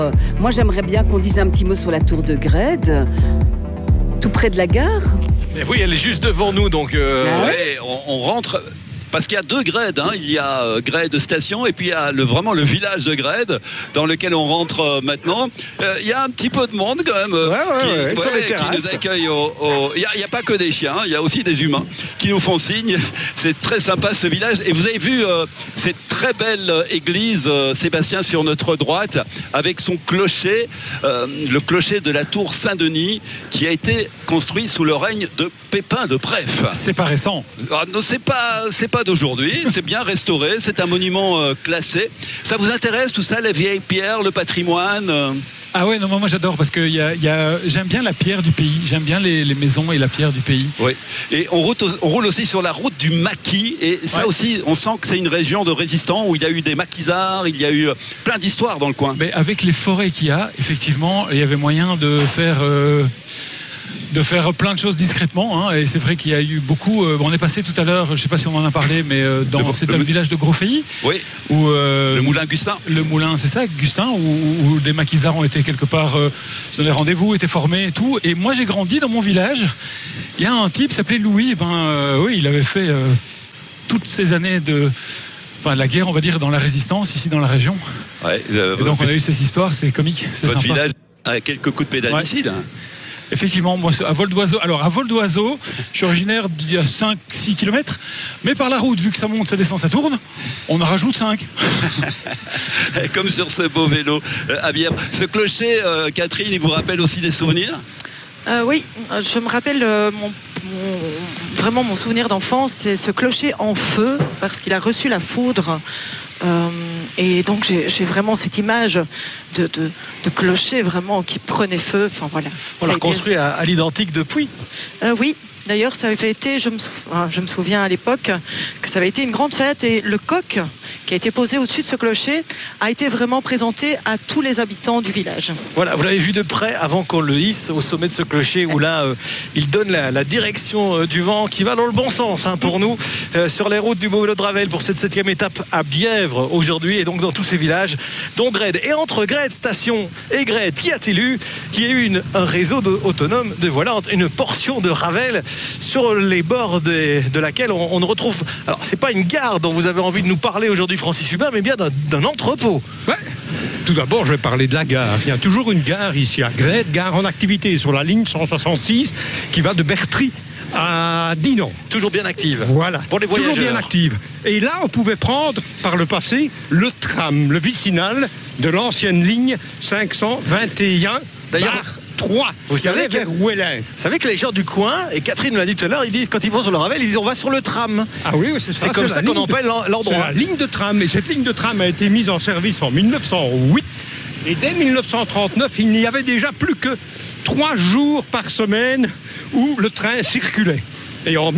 Moi, j'aimerais bien qu'on dise un petit mot sur la tour de Grède, tout près de la gare. Mais oui, elle est juste devant nous, donc ouais. on rentre. Parce qu'il y a deux Grèdes, hein. Il y a Grède station et puis il y a vraiment le village de Grède dans lequel on rentre maintenant. Il y a un petit peu de monde quand même sur les terrasses. qui nous accueille. Il n'y a pas que des chiens, il y a aussi des humains qui nous font signe. C'est très sympa ce village. Et vous avez vu cette très belle église, Sébastien, sur notre droite, avec son clocher, le clocher de la tour Saint-Denis, qui a été construit sous le règne de Pépin de Prèves. C'est pas récent. Ah, non, c'est pas d'aujourd'hui, c'est bien restauré, c'est un monument classé. Ça vous intéresse tout ça, les vieilles pierres, le patrimoine Ah ouais, non, moi j'adore parce que j'aime bien la pierre du pays, j'aime bien les maisons et la pierre du pays. Oui, et on roule aussi sur la route du maquis, et ça aussi, on sent que c'est une région de résistants où il y a eu des maquisards, il y a eu plein d'histoires dans le coin. Mais avec les forêts qu'il y a, effectivement, il y avait moyen de faire plein de choses discrètement, hein, et c'est vrai qu'il y a eu beaucoup. On est passé tout à l'heure, je ne sais pas si on en a parlé, mais c'était le village de Grosfeilly. Oui. Où, le moulin Gustin. Le moulin, c'est ça, Gustin, où des maquisards ont été quelque part, sur les rendez-vous, étaient formés et tout. Et moi, j'ai grandi dans mon village. Il y a un type qui s'appelait Louis. Oui, il avait fait toutes ces années de la guerre, on va dire, dans la résistance ici dans la région. Ouais, et donc on a eu ces histoires, c'est comique, c'est votre sympa. Village a quelques coups de pédale ici, là. Effectivement, moi, à vol d'oiseau, je suis originaire d'il y a 5-6 km, mais par la route, vu que ça monte, ça descend, ça tourne, on en rajoute 5. Comme sur ce beau vélo à Bièvre. Ce clocher, Catherine, il vous rappelle aussi des souvenirs ? Oui, je me rappelle vraiment mon souvenir d'enfance, c'est ce clocher en feu, parce qu'il a reçu la foudre. Et donc j'ai vraiment cette image de clocher vraiment qui prenait feu. Enfin voilà. On l'a reconstruit à l'identique depuis. Oui. D'ailleurs, ça avait été, je me souviens à l'époque, que ça avait été une grande fête et le coq qui a été posé au-dessus de ce clocher a été vraiment présenté à tous les habitants du village. Voilà, vous l'avez vu de près avant qu'on le hisse au sommet de ce clocher où là, il donne la direction du vent qui va dans le bon sens pour nous sur les routes du Beau-Vélo de Ravel pour cette 7e étape à Bièvre aujourd'hui et donc dans tous ces villages, dont Grède. Et entre Grède station et Grède, qui a-t-il eu ? Qui a eu un réseau autonome de une portion de Ravel sur les bords de laquelle on ne retrouve. Alors, c'est pas une gare dont vous avez envie de nous parler aujourd'hui, Francis Hubert, mais bien d'un entrepôt. Ouais. Tout d'abord, je vais parler de la gare. Il y a toujours une gare ici à Grède, gare en activité sur la ligne 166 qui va de Bertry à Dinan. Toujours bien active. Voilà. Pour les voyageurs. Toujours bien active. Et là, on pouvait prendre par le passé le tram, le vicinal de l'ancienne ligne 521. D'ailleurs, 3. Vous savez que les gens du coin, et Catherine me l'a dit tout à l'heure, ils disent quand ils vont sur le Ravel, ils disent on va sur le tram. Ah oui, c'est comme ça qu'on appelle l'endroit. C'est la ligne de tram, et cette ligne de tram a été mise en service en 1908. Et dès 1939, il n'y avait déjà plus que 3 jours par semaine où le train circulait. Et en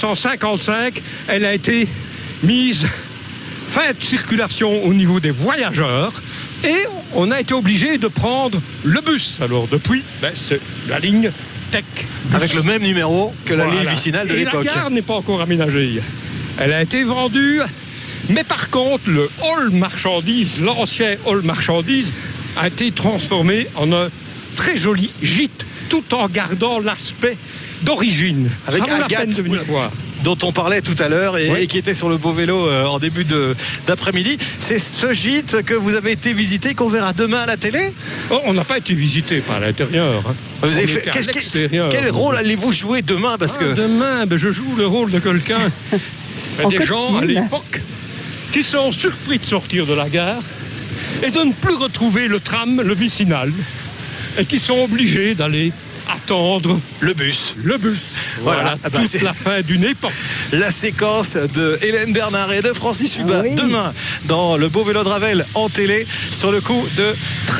1955, elle a été mise fin de circulation au niveau des voyageurs. Et on a été obligé de prendre le bus. Alors depuis, c'est la ligne Tech. Avec le même numéro que la ligne vicinale de l'époque. Et la gare n'est pas encore aménagée. Elle a été vendue, mais par contre, le hall marchandises, l'ancien hall marchandises, a été transformé en un très joli gîte, tout en gardant l'aspect d'origine. Avec ça vaut la Agathe, peine de venir voir. Dont on parlait tout à l'heure et qui était sur le Beau-Vélo en début d'après-midi. C'est ce gîte que vous avez été visité, qu'on verra demain à la télé ? On n'a pas été visité par l'intérieur. Vous avez fait, quel rôle allez-vous jouer demain ? Demain, je joue le rôle de quelqu'un. Des gens à l'époque qui sont surpris de sortir de la gare et de ne plus retrouver le tram, le vicinal, et qui sont obligés d'aller attendre le bus. Voilà, toute la fin d'une époque. La séquence de Hélène Bernard et de Francis Hubert demain dans le Beau-Vélo de Ravel en télé sur le coup de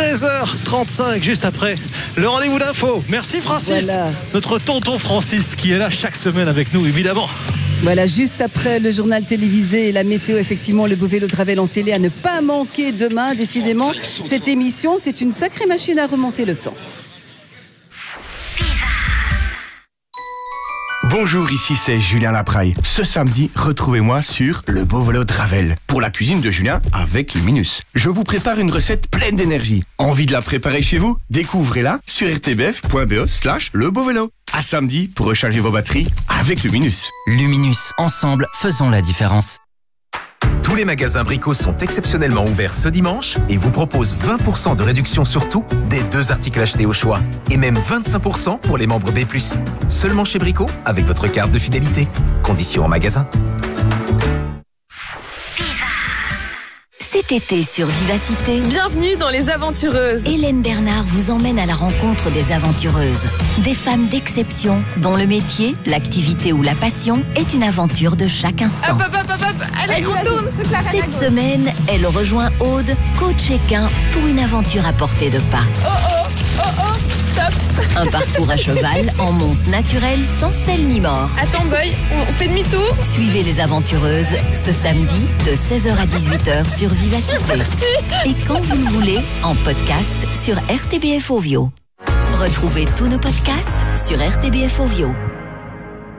13h35 juste après le rendez-vous d'info. Merci Francis, notre tonton Francis qui est là chaque semaine avec nous évidemment. Voilà, juste après le journal télévisé et la météo, effectivement, le Beau-Vélo de Ravel en télé à ne pas manquer demain. Décidément, cette émission, c'est une sacrée machine à remonter le temps. Bonjour, ici c'est Julien Lapraille. Ce samedi, retrouvez-moi sur le beau vélo de Ravel pour la cuisine de Julien avec Luminus. Je vous prépare une recette pleine d'énergie. Envie de la préparer chez vous? Découvrez-la sur rtbf.be/lebeauvélo. À samedi pour recharger vos batteries avec Luminus. Luminus, ensemble, faisons la différence. Tous les magasins Brico sont exceptionnellement ouverts ce dimanche et vous proposent 20% de réduction sur tout des 2 articles achetés au choix. Et même 25% pour les membres B+. Seulement chez Brico avec votre carte de fidélité. Conditions en magasin. Cet été sur Vivacité, bienvenue dans Les Aventureuses. Hélène Bernard vous emmène à la rencontre des aventureuses. Des femmes d'exception dont le métier, l'activité ou la passion est une aventure de chaque instant. Allez, on tourne. Cette semaine, elle rejoint Aude, coach équin, pour une aventure à portée de pas. Stop. Un parcours à cheval en monte naturelle sans selle ni mort. Attends, Boy, on fait demi-tour. Suivez les aventureuses ce samedi de 16h à 18h sur Vivacité. Et quand vous le voulez, en podcast sur RTBF Ovio. Retrouvez tous nos podcasts sur RTBF Ovio.